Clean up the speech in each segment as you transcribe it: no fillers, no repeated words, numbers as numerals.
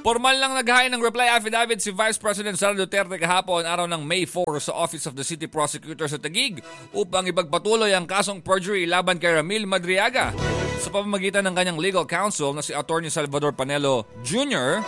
Formal lang naghain ng reply affidavit si Vice President Sara Duterte kahapon araw ng May 4 sa Office of the City Prosecutor sa Taguig upang ipagpatuloy ang kasong perjury laban kay Ramil Madriaga. Sa pamamagitan ng kanyang legal counsel na si Attorney Salvador Panelo Jr.,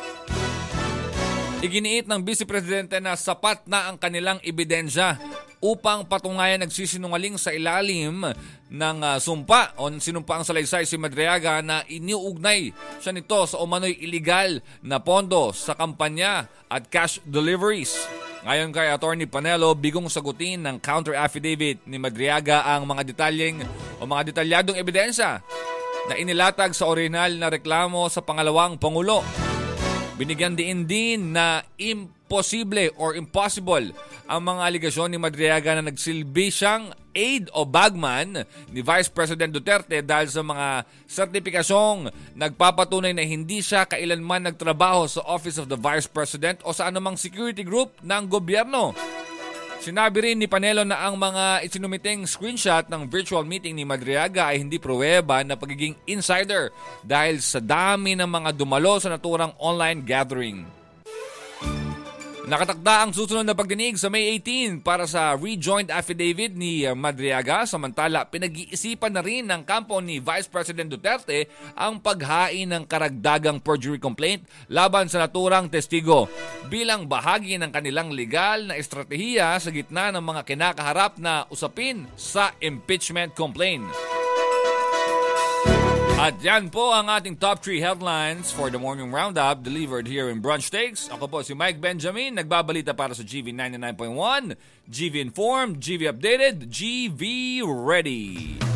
iginiit ng Vice Presidente na sapat na ang kanilang ebidensya upang patunayan nagsisinungaling sa ilalim ng sumpa o sinumpa ang salaysay si Madriaga na iniuugnay siya nito sa umano'y illegal na pondo sa kampanya at cash deliveries. Ngayon kay Attorney Panelo, bigong sagutin ng counter affidavit ni Madriaga ang mga detalyadong ebidensya na inilatag sa orihinal na reklamo sa pangalawang Pangulo. Binigyan din na imposible or impossible ang mga aligasyon ni Madriaga na nagsilbi siyang aide o bagman ni Vice President Duterte dahil sa mga sertipikasyong nagpapatunay na hindi siya kailanman nagtrabaho sa Office of the Vice President o sa anumang security group ng gobyerno. Sinabi rin ni Panelo na ang mga isinumiting screenshot ng virtual meeting ni Madriaga ay hindi pruweba na pagiging insider dahil sa dami ng mga dumalo sa naturang online gathering. Nakatakda ang susunod na pagdinig sa May 18 para sa rejoined affidavit ni Madriaga, samantala pinag-iisipan na rin ng kampo ni Vice President Duterte ang paghain ng karagdagang perjury complaint laban sa naturang testigo bilang bahagi ng kanilang legal na estratehiya sa gitna ng mga kinakaharap na usapin sa impeachment complaint. At yan po ang ating top 3 headlines for the morning roundup delivered here in Brunch Takes. Ako po si Mike Benjamin, nagbabalita para sa GV 99.1, GV Informed, GV Updated, GV Ready.